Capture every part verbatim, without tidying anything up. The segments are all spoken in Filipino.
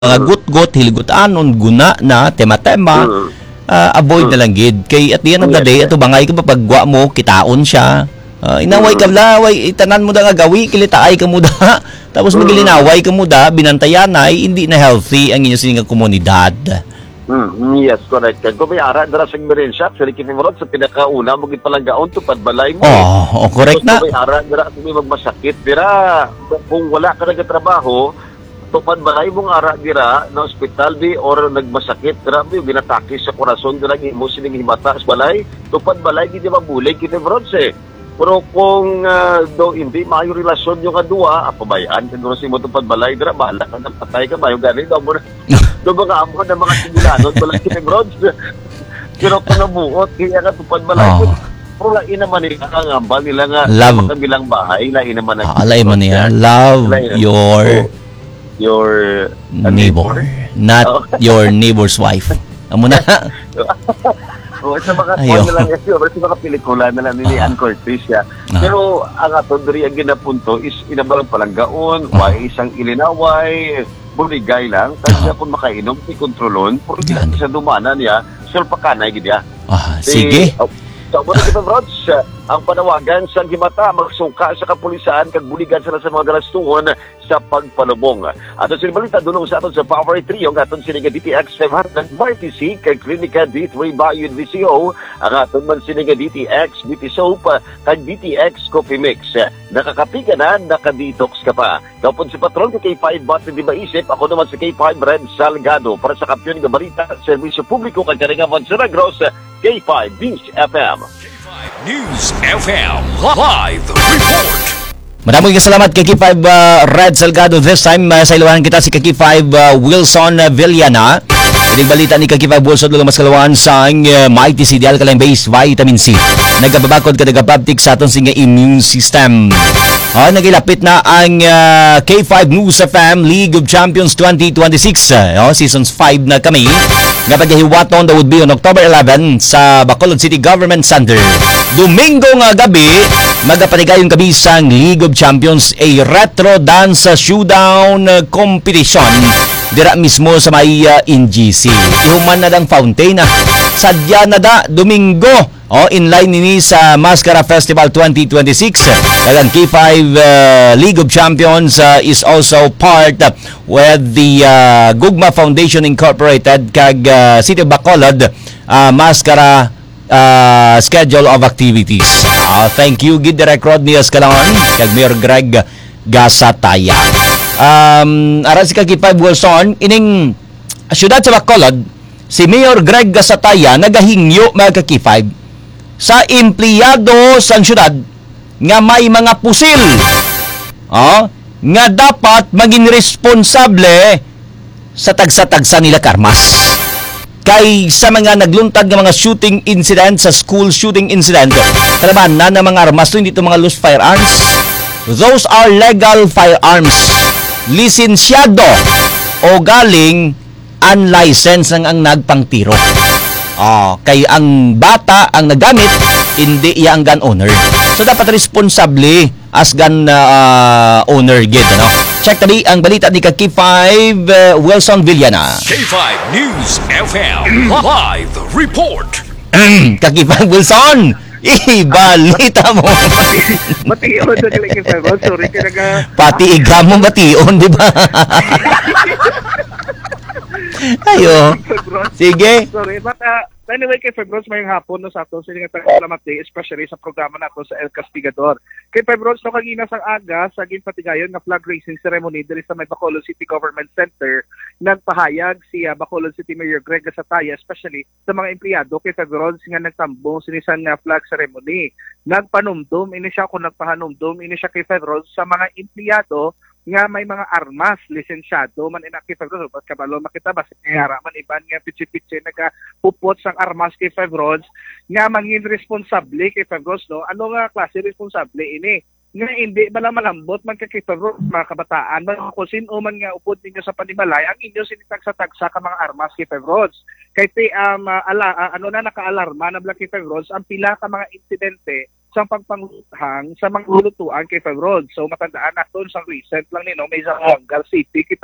mga gut-gut, hilgut-anon, guna na, tema-tema, uh, avoid na lang gid. Kay at the end of the day, ato bangay ka papagwa mo, kitaon siya. Uh, inaway ka laway, itanan mo da nga gawi, kilitaay ka mo da. Tapos magilinaway ka mo da, binantayan ay hindi na healthy ang inyo sining komunidad. Mm, yes, correct. Kung may ara, dara sa Mirensya, sa Rikinimorot, sa pinakauna, maging palanggaon, tupad balay mo. Oh, oh correct na. Kung may ara, dara may magmasakit, dira, kung wala ka nagtrabaho, tupad balay mong ara dira na ospital di or nagmasakit grabe ginatake sa korason dira mo sining himata sa balay tupad balay gid mabulay kini bronze pero kung uh, do hindi maayo relasyon yung kadua apabayaan kung si mo tupad balay dira bala ka nang patay ka mayo gani do mo do mga amo na mga sigulanon balay kini bronze pero kung nabuot kaya ka tupad balay oh. Pero lain naman nila ang ambal nila nga love kabilang bahay lain naman ah, lain man niya love lain your oh. your neighbor, neighbor. Not oh. your neighbor's wife. Amo na. O sa mga kuwan na lang kasi, o sa mga pelikula na lang ni Ann Curtis siya. Pero ang ato diri ang ginapunto is inabalang palanggaon, uh. way isang ilinaway, buligay lang, kasi uh. kung makainom, ikontrolon, pero hindi sa dumanan niya, sulpakanay gid ya. Ah, sige. Oh, sa muna kita, Brods, ang panawagan sa Gimata, magsuka sa kapulisan, kag buligan sila sa mga galastuhon sa pagpalubong. Aton sila balita, dunong sa aton sa Power Trio, ang aton siniga D T X five hundred R T C, kag Klinika D three Bayud V C O, ang aton man siniga D T X, B T Soap, kag D T X Coffee Mix. Nakakapiga na, nakadetox ka pa. Kapon si Patron, K five Bate di ba isip, ako naman sa K five Red Salgado, para sa kampiyon ng balita, serbisyo publiko, kag karingawan sa Negros, K five Beach F M. K five News F M Live Report. Maraming salamat kay K five uh, Red Salgado. This time uh, sa iluwahan kita si K five uh, Wilson Villana. Ining balita ni K five Wilson lulo mas kalawan sa ang uh, Mighty C D Alkaline Base Vitamin C. Nagababakod ka nagapabtik sa aton singa immune system. Oh, nagilapit na ang uh, K five News F M League of Champions twenty twenty-six. Uh, oh, seasons five na kami. Nga paghiwaton that would be on October eleventh sa Bacolod City Government Center. Domingo nga gabi, magapanigayon kami sa League of Champions, a retro dance showdown competition. Dira mismo sa may uh, N G C. Ihuman na dang fountain na. Sadya na da, Domingo. Oh, in line nini sa Mascara Festival twenty twenty-six. Dagang K five uh, League of Champions uh, is also part uh, with the uh, Gugma Foundation Incorporated kag uh, City of Bacolod uh, Mascara uh, schedule of activities. Uh, thank you Gid Direct Rodney Escalon kag Mayor Greg Gasataya. Um, aran si K five Wilson ining syudad sa Bacolod, si Mayor Greg Gasataya nagahingyo mga K five sa empleyado sa syudad nga may mga pusil. Oh, nga dapat maging responsable sa tagsa-tagsa nila karmas. Kay sa mga nagluntad ng mga shooting incident, sa school shooting incident, kalaban na ng mga armas, hindi ito mga loose firearms. Those are legal firearms. Lisensyado o galing unlicensed ang, ang nagpangtiro. Oh, kay ang bata ang naggamit, hindi iya ang gun owner. So dapat responsable as gun uh, owner gid, ano? Check tadi ang balita ni K five uh, Wilson Villana. K five News F M Live Report. K five Wilson, ibalita mo. Mation sa K five. Sorry kaya pati igam mo mation, di ba? Ayo. Sige. Sorry, but uh, anyway, kay Febros may hapon no sa ato sila nga salamat day, especially sa programa nato sa El Castigador. Kay Febros no kagina sang aga sa ginpatigayon nga flag raising ceremony diri sa may Bacolod City Government Center, nagpahayag si uh, Bacolod City Mayor Greg Gasataya, especially sa mga empleyado kay Febros nga nagtambong sinisan nga flag ceremony. Nagpanumdum ini siya kung nagpahanumdum ini siya kay Febros sa mga empleyado nga may mga armas lisensyado man inakti Febros but kabalo makita ba sa man iban nga pitsi-pitsi nagapupot sang armas kay Febros nga mangin responsable kay Febros no ano nga klase responsable ini nga hindi bala malambot man kay Febros mga kabataan man kung sino man nga upod ninyo sa panimalay ang inyo sinitagsa-tagsa ka mga armas kay Febros kay ti um, uh, ala, uh, ano na nakaalarma na bala kay Febros ang pila ka mga insidente sa pagpanghang sa mga lutuan kay Febros. So matandaan natin sa recent lang nino may Zamboanga City kita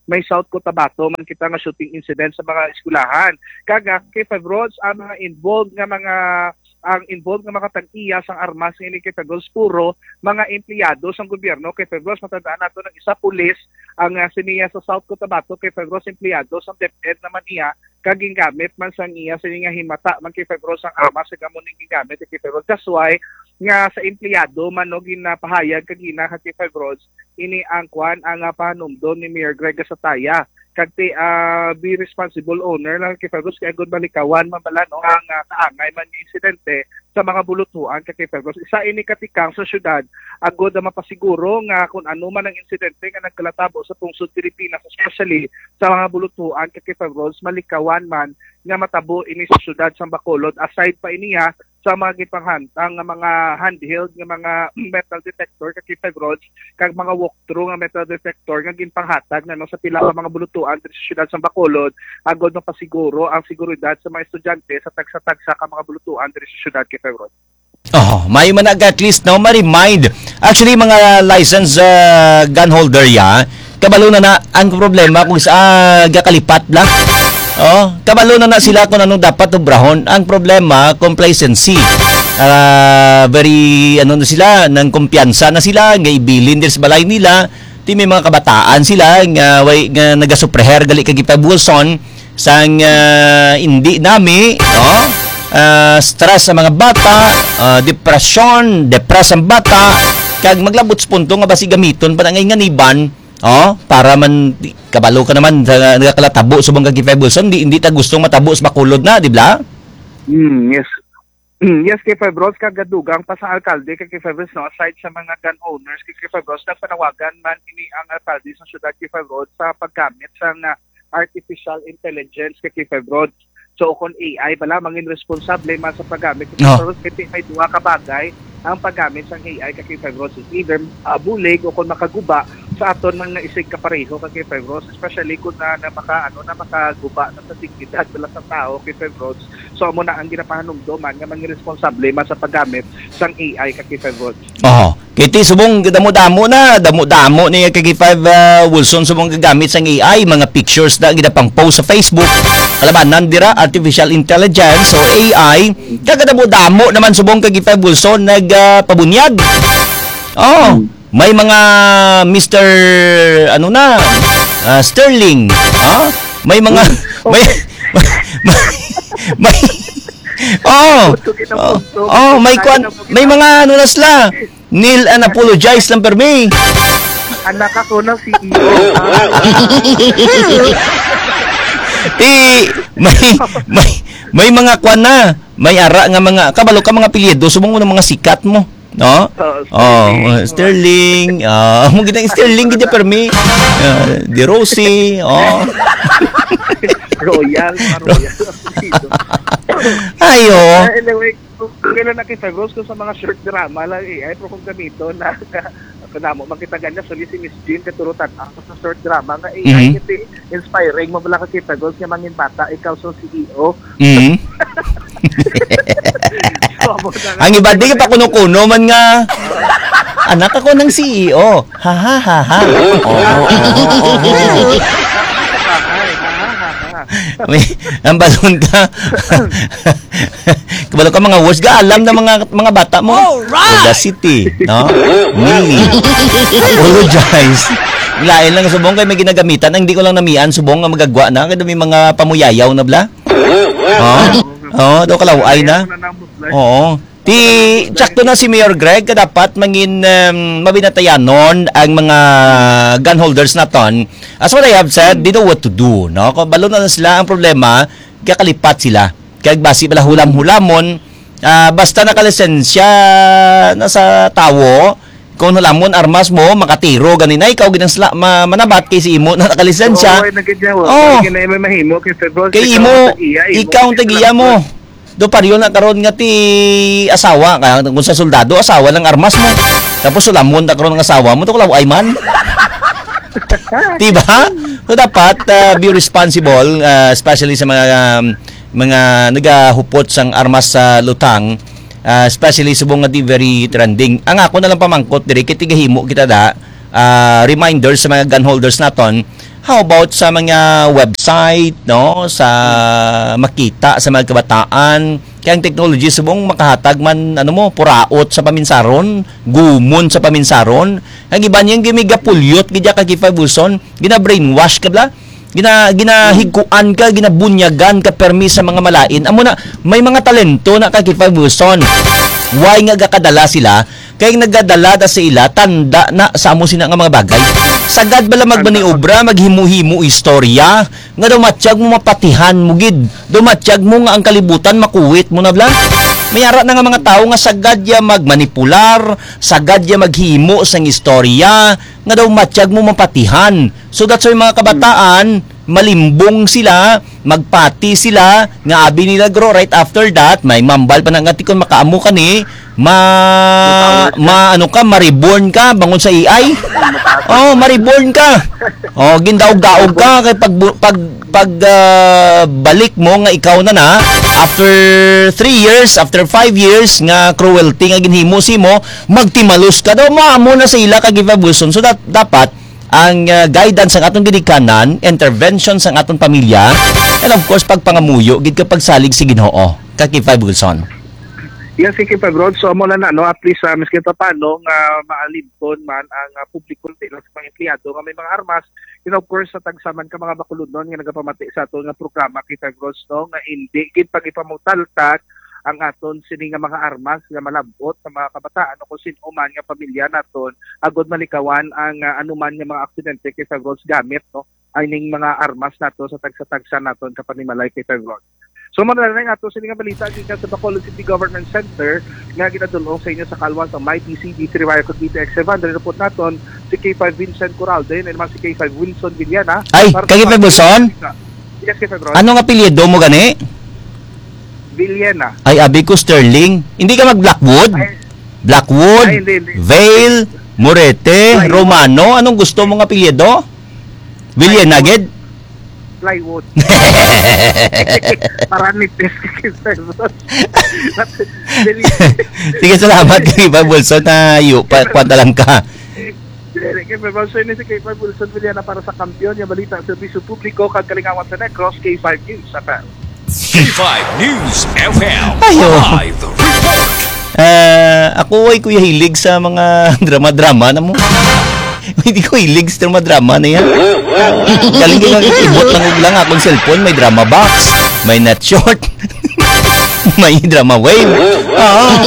may South Cotabato man kita nga shooting incident sa mga eskwelahan. Kaga kay Five Roads ang mga involved nga mga ang involved nga mga tag-iya sang armas nga kay Five Roads puro mga empleyado sang gobyerno. Kay Five Roads matandaan nato ng isa pulis ang uh, siniya sa South Cotabato. Kay Five Roads empleyado sang DepEd naman iya kaging gamit man sang iya sini nga himata man kay Five Roads ang armas sa gamon ning gamit kay Five Roads. That's why nga sa empleyado man no ginapahayag kagina kay Five Roads ini ang kwan ang uh, panumdom ni Mayor Greg Sataya kagti uh, be responsible owner lang kay Five Roads kay good balikawan man bala no ang uh, kaangay man nga insidente sa mga bulutuan kay Five Roads. Isa ini katikang sa syudad agod na mapasiguro nga kung ano man ang insidente nga nagkalatabo sa tungsod Pilipinas, especially sa mga bulutuan kay Five Roads, malikawan man nga matabo ini sa syudad sa Bacolod. Aside pa iniya sa mga gipanghantang nga mga handheld nga mga metal detector kay Five Roads kag mga walkthrough nga metal detector nga ginpanghatag na no, sa pila ka mga bulutuan sa syudad sa Bacolod agod mapasiguro ang seguridad sa mga estudyante sa tagsa-tagsa ka mga bulutuan sa syudad kay Five Roads. Oh, may manag at least no ma-remind. Actually mga license uh, gun holder ya, kabalo na na ang problema kung sa uh, gakalipat lang. Oh, kabalo na na sila kung anong dapat obrahon. Ang problema complacency. Uh, very ano na sila, nang kumpiyansa na sila, nga ibilin din sa balay nila. Ti may mga kabataan sila nga way nga nagasuppreher gali kag Wilson sang uh, hindi nami, oh. Uh, stress sa mga bata, uh, depression, depress ang bata, kag maglabot sa punto nga basi gamiton pa ngay nga niban, oh, para man kabalo ka naman uh, nagakalatabo subong kag Five Wilson, hindi hindi ta gustong matabo sa Bacolod na, di ba? Mm, yes. Mm, yes, kay Five Roads kagadugang pa sa alkalde kay Five Roads no, aside sa mga gun owners kay Five Roads nagpanawagan man ini ang alkalde sa syudad kay Five Roads sa paggamit sa uh, artificial intelligence kay Five Roads. So kung A I bala mangin responsable man sa paggamit kay Five Roads kay may duha ka bagay ang paggamit sa A I kay Five Roads is either uh, bulig o kung makaguba sa aton man nga isig kapareho kay Five Roads, especially kung na, na maka ano na makaguba na sa dignidad bala sa tao kay Five Roads. So mo na ang ginapahanumdoman nga mangin responsable man sa paggamit sa A I kay Five Roads. Oh, kiti subong damo-damo na, damo-damo ni kay Five uh, Wilson subong gagamit sa A I, mga pictures na ginapang post sa Facebook. Alaman nandira artificial intelligence o A I, kagadamo-damo naman subong kay Five Wilson nagpabunyag. Uh, oh, may mga Mister ano na, uh, Sterling, ha? May mga may may, may oh, oh, oh, may kwan, may mga ano na sila. Neil and apologize lang per me. Anak ako ng C E O. Ti may may may mga kwan na, may ara nga mga kabalo ka mga apelyido subong mo ng mga sikat mo, no? Oh, uh, Sterling, ah, uh, mo gitang Sterling gid per me. Uh, De Rossi, oh. Royal, Royal. Ayo. Anyway, kailan na kay Five Roads ko sa mga short drama lang A I pero kung gamito na kanamo makita ganya so si Miss Jean katurutan ako sa short drama nga A I mm-hmm. Kiti inspiring mo bala ka kay Five Roads nga mangin bata ikaw so C E O. Mhm. So, ang iba di pa kuno-kuno man nga anak ako ng C E O. Ha ha ha ha. Oh. May ang balon ka. Kabalo ka mga words ga alam ng mga mga bata mo. Audacity, no? Mili. Apologize. Lain lang subong kay may ginagamitan ang hindi ko lang namian subong nga magagwa na kada may mga pamuyayaw na bla. Oh. Oh, do kalaway na. Oo. Ti sakto na si Mayor Greg dapat mangin um, mabinatayanon ang mga gun holders naton. As what I have said, they know what to do, no? Kung balo na sila ang problema, kakalipat sila. Kaya basi bala hulam-hulamon, uh, basta nakalisensya na sa tawo, kung hulamon armas mo, makatiro ganina ikaw ginang sila ma, manabat kay si imo na nakalisensya. Oo, oh, may mahimo kay February. Kay imo, ikaw ang tagiya mo. Do pariyo na karon nga ti asawa kaya kung sa soldado asawa lang armas mo. Tapos sulamon na karon ng asawa mo to kulaw ay man. Diba? So dapat uh, be responsible uh, especially sa mga um, mga nagahupot sang armas sa lutang, uh, especially subong nga di very trending. Ang ako na lang pamangkot diri kay tigahimo kita da uh, reminders sa mga gun holders naton How about sa mga website, no? Sa makita sa mga kabataan, kaya ang technology subong makahatag man ano mo puraot sa paminsaron, gumon sa paminsaron. Ang iba niyang gimigapulyot gidya ka kay Wilson, gina brainwash ka bla. Gina ginahiguan ka, ginabunyagan ka permis sa mga malain. Amo na may mga talento na ka kay Wilson. Why nga gakadala sila? Kaya nagdadala da sa ila, tanda na sa amo sina nga mga bagay. Sagad bala magmaniobra, maghimu-himu istorya, nga dumatsyag mo mapatihan mo gid. Dumatsyag mo nga ang kalibutan, makuwit mo na blang. Mayara na nga mga tao nga sagad ya magmanipular, sagad ya maghimo sang istorya, nga daw matsyag mo mapatihan. So that's why mga kabataan, malimbong sila, magpati sila, nga abi nila grow right after that, may mambal pa na nga tikon makaamo ka ni, ma, ma ano ka, mariborn ka, bangon sa A I. Oh, mariborn ka. Oh, gindaog-daog ka kay pag pag pag uh, balik mo nga ikaw na na after three years, after five years nga cruelty nga ginhimo si mo, magtimalos ka daw maamo na sa ila kag Wilson. So that dapat ang uh, guidance sa atong gidikanan, intervention sa atong pamilya, and of course pagpangamuyo gid kapag salig si Ginoo kag Wilson. Yan si Kipa Brod, so mo na na, no, at least uh, miski pa paano nga maalibton man ang uh, publiko nila sa mga empleyado nga may mga armas, you know, of course sa tagsaman ka mga bakulod nun nga nagapamati sa ato nga programa Kipa Brod, no, nga hindi gid pag ipamutaltat ang aton sini nga mga armas nga malabot sa mga kabataan o kung sino man nga pamilya naton agod malikawan ang uh, anuman nga mga aksidente Kipa Brod gamit, no, aning mga armas nato sa tagsa-tagsa naton kapanimalay Kipa Brod. So manala nga ato sa nga balita gikan sa Bacolod City Government Center nga ginadulong sa inyo sa kalwan sa M I T C D three Wire kod D T X seven. Report naton si K five Vincent Corralde and naman si K five Wilson Villana. Ay, kay five Wilson? Yes, K five Ron. Ano nga apelyido mo gani? Villana. Ay, abi ko Sterling. Hindi ka mag Blackwood? Ay, Blackwood, Ay, hindi, hindi. Vale, Morete, Ay, Romano. Anong gusto mong apelyido? Villana gid? Plywood. Para ni test K five Ron. Sige, salamat kay five Wilson na yu, pa, kwanta lang ka. K five Ron, so yun si K five Wilson Villana para sa kampiyon, yung balita sa servisyo publiko, kag kalingawan sa Negros, K five News. Sa K five News F M Ayo. Live Report. Uh, ako ay kuya hilig sa mga drama-drama na mo. Hindi ko hilig sa drama-drama na yan. Galing ko ibot lang lang akong cellphone. May drama box, may net short, may drama wave. Ah,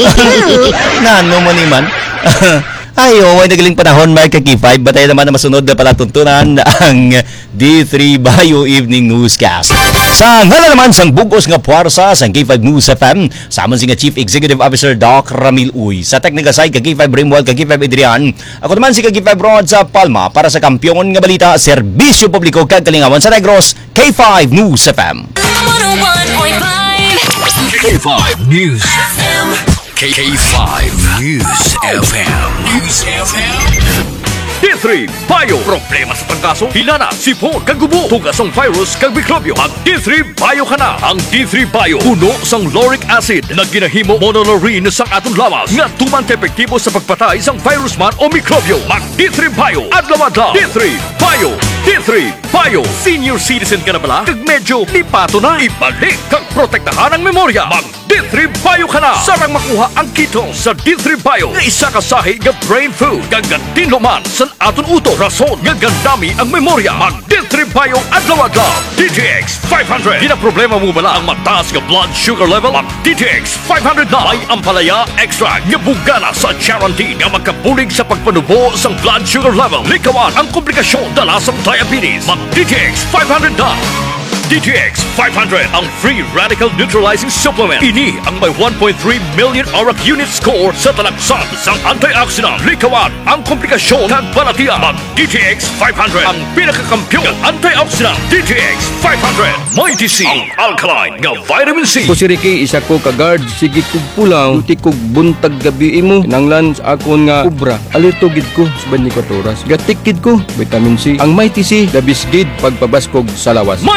nano mo ni man. Ayo, ay nagaling panahon, Mark K five. Batay naman na masunod na palatuntunan ang D three Bayo Evening Newscast. Sa ngala naman sang bugos nga puwersa sa K five News F M, samon si nga Chief Executive Officer Doc Ramil Uy. Sa technical side, K five Rimwald, K five Adrian. Ako naman si K five Rod sa Palma para sa kampyon nga balita, serbisyo publiko kag kalingawan sa Negros, K five News F M. one oh one point five K five News F M. K five News F M. News F M. D three Bayo. Problema sa pangkaso, hilana, sipon, kagubo, tugasong virus, kag mikrobyo. Mag D three Bayo ka na. Ang D three Bayo, puno sang lauric acid na ginahimo monolaurin sang atong lawas nga tuman epektibo sa pagpatay sang virus man o mikrobyo. Mag D three Bayo. Adlaw-adlaw. D three Bayo. D three Bayo. Senior citizen ka na bala? Kag medyo lipato na. Ibalik kag protektahan ang memorya. Mag D three Bayo ka na. Sarang makuha ang kito sa D three Bayo nga isa ka sahi nga brain food. Gagantin luman sa aton uto. Rason nga gandami ang memorya. Mag D three Bayo adlaw-adlaw. D T X five hundred. Di na problema mo bala ang mataas nga blood sugar level? Mag D T X five hundred na. May ampalaya extra nga bugana sa guarantee nga magkabulig sa pagpanubo sang blood sugar level. Likawan ang komplikasyon dala sa diabetes. Mag D T X five hundred na. D T X five hundred, ang free radical neutralizing supplement. Ini ang may one point three million auric unit score sa talaksan sang antioxidant. Likawan ang komplikasyon kag balatian. Mag D T X five hundred, ang pinakakampiyon ng antioxidant. D T X five hundred, may D C, ang alkaline nga vitamin C. Ko si Ricky, isa ko ka-guard, sige kog pulang, uti kog buntag gabi mo, nanglan sa akon nga ubra, alerto gid ko sa twenty-four oras. Gatik gid ko, vitamin C. Ang may T C, dabis gid pagpabaskog sa lawas. May D C,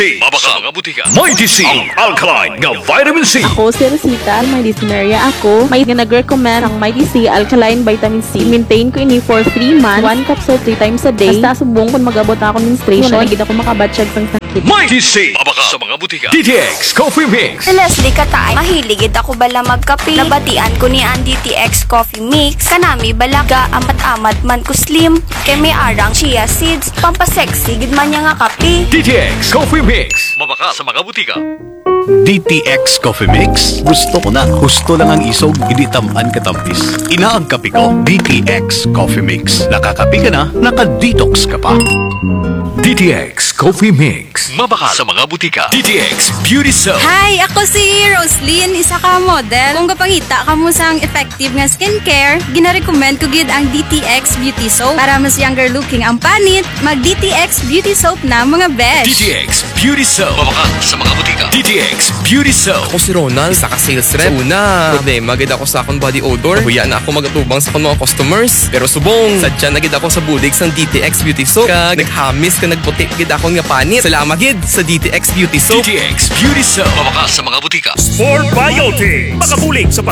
C, mabaka sa mga butika. Mighty C, ang alkaline nga vitamin C. Ako si Rosita, may dysuria ako. May nga nag-recommend ang Mighty C Alkaline Vitamin C. Maintain ko ini for three months, one capsule three times a day. Basta subong kung magabot ako menstruation, wala gid ako makabatsyag sang sakit. Mighty C, mabaka sa mga butika. D T X Coffee Mix. Si Leslie Katay, mahiligid ako bala magkape. Nabatian ko ni ang D T X Coffee Mix. Kanami balaga, amat-amat man ko slim. Kay may arang chia seeds, pampasexy, gid man niya nga kape. D T X Coffee Mix, mabaka sa mga butika. D T X Coffee Mix. Gusto ko na. Gusto lang ang isog, hindi tamaan katampis. Inaang kape ko, D T X Coffee Mix. Nakakape ka na, nakadetox ka pa. D T X Coffee Mix, mabaka sa mga butika. D T X Beauty Soap. Hi! Ako si Roslyn, isa ka model. Kung kapangita ka mo sang effective nga skincare, gina-recommend ko gid ang D T X Beauty Soap. Para mas younger looking ang panit, mag-D T X Beauty Soap na mga besh. D T X Beauty Soap, mabaka sa mga butika. D T X Beauty Soap. Ako si Ronald, isa ka sales rep. Una, problema gid ako sa akong body odor. Huya na ako magatubang sa akong mga customers. Pero subong, sadya na gid ako sa budig sang D T X Beauty Soap. Kag naghamis ka nagputi gid akong nga panit. Salamat gid sa D T X Beauty Soap. D T X Beauty Soap, mabaka sa mga butika. Sport Biotic, makabulig sa